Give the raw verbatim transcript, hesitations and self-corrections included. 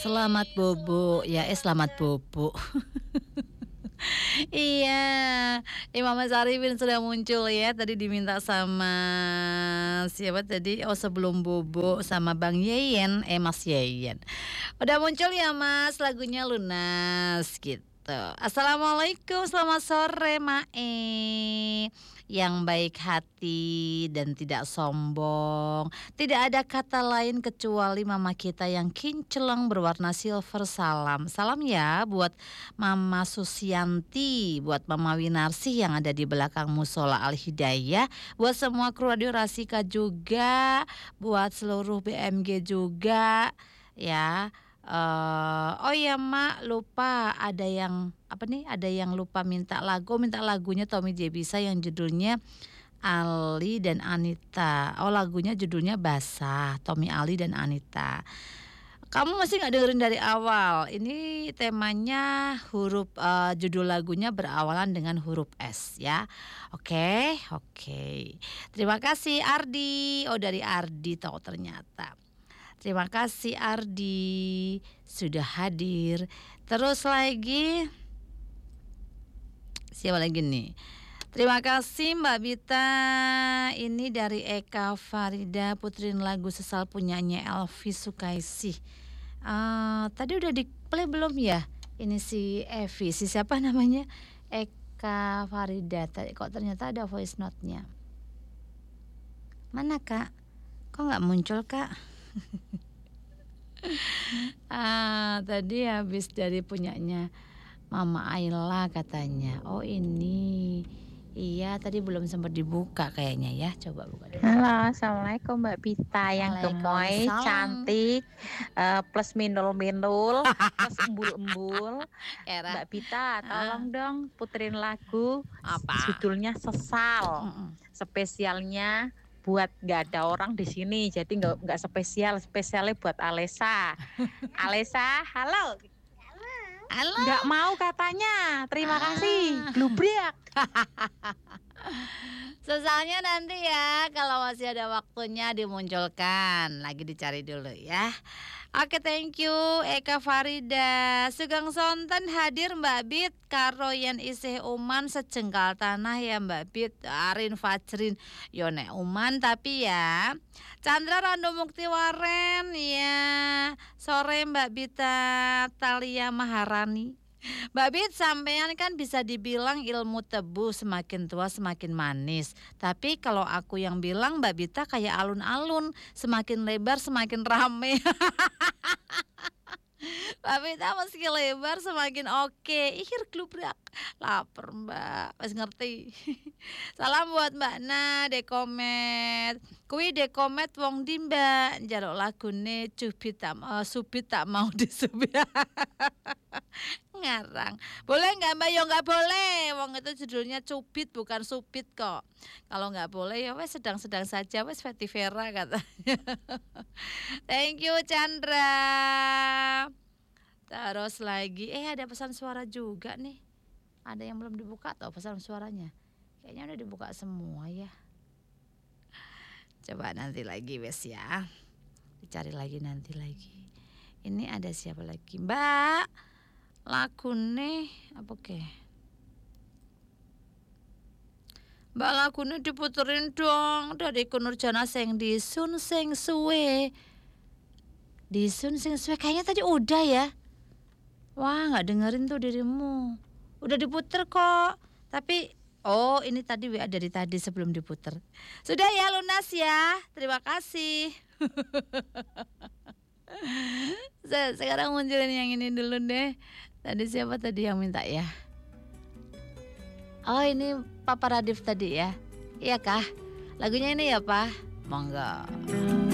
Selamat bobo, ya eh selamat bobo. Iya, Imam Syarifin sudah muncul ya. Tadi diminta sama siapa tadi? Oh sebelum bobo sama Bang Yeyen, eh Mas Yeyen. Udah muncul ya Mas lagunya Lunas gitu. Assalamualaikum, selamat sore Mae yang baik hati dan tidak sombong. Tidak ada kata lain kecuali mama kita yang kinclong berwarna silver. Salam, salam ya buat Mama Susianti, buat Mama Winarsi yang ada di belakang musola Al Hidayah, buat semua kru Radio Rasika juga, buat seluruh B M G juga, ya. Uh, oh ya Mak, lupa ada yang apa nih? Ada yang lupa minta lagu, minta lagunya Tommy Jebisa yang judulnya Ali dan Anita. Oh lagunya judulnya Basah, Tommy Ali dan Anita. Kamu masih nggak dengerin dari awal? Ini temanya huruf uh, judul lagunya berawalan dengan huruf S ya. Oke, oke. Terima kasih Ardi. Oh dari Ardi tahu ternyata. Terima kasih Ardi sudah hadir. Terus lagi siapa lagi nih? Terima kasih Mbak Bita. Ini dari Eka Farida, puterin lagu Sesal punyanya Elvi Sukaisih. Uh, tadi udah di play belum ya? Ini si Evi, si siapa namanya? Eka Farida. Tadi kok ternyata ada voice note-nya. Mana Kak? Kok nggak muncul Kak? ah, tadi habis dari punyanya Mama Ayla katanya. Oh ini, iya tadi belum sempat dibuka kayaknya ya. Coba buka dulu. Halo, assalamualaikum Mbak Bita yang gemoy, cantik, uh, plus minul-minul, plus embul-embul. Mbak Bita, tolong ah. dong puterin lagu. Apa? Judulnya Sesal. Mm-mm. Spesialnya buat nggak ada orang di sini, jadi nggak nggak spesial, spesialnya buat Alesa. Alesa, halo. Halo. Nggak mau katanya. Terima ah. kasih. Blubrak. Sesalnya nanti ya, kalau masih ada waktunya dimunculkan. Lagi dicari dulu ya. Oke, thank you Eka Farida. Sugeng Sonten hadir Mbak Bit, karo yen isih uman sejengkal tanah ya Mbak Bit. Arin Fajrin Yone uman tapi ya. Chandra Rando Mukti Waren ya. Sore Mbak Bita Talia Maharani. Mbak Bit, sampean kan bisa dibilang ilmu tebu semakin tua semakin manis. Tapi kalau aku yang bilang Mbak Bita kayak alun-alun, semakin lebar semakin rame. Mbak Bita meski lebar semakin oke. Ihir glubrak. Laper Mbak, pas ngerti. Salam buat Mbak Na Dekomet. Kuwi Dekomet wong di Mbak. Njaluk lagune cubit tak uh, subit tak mau disubit. Ngarang. Boleh nggak Mbak? Ya nggak boleh. Wong itu judulnya cubit bukan supit kok. Kalau nggak boleh ya wes sedang-sedang saja, wes Vetivera katanya. Thank you Chandra. Terus lagi eh ada pesan suara juga nih. Ada yang belum dibuka atau pesan suaranya? Kayaknya udah dibuka semua ya. Coba nanti lagi wes ya. Dicari lagi nanti lagi. Ini ada siapa lagi? Mbak, lagu nih apa ke? Mbak lagu nih diputerin dong dari Kunurjana sing disun sing suwe. Disun sing suwe kayaknya tadi udah ya. Wah nggak dengerin tuh dirimu. Udah diputer kok. Tapi oh ini tadi W A dari tadi sebelum diputer. Sudah ya lunas ya. Terima kasih. Sekarang munculin yang ini dulu deh. Tadi siapa tadi yang minta ya? Oh ini Papa Radif tadi ya. Iya kah? Lagunya ini ya Pak? Monggo.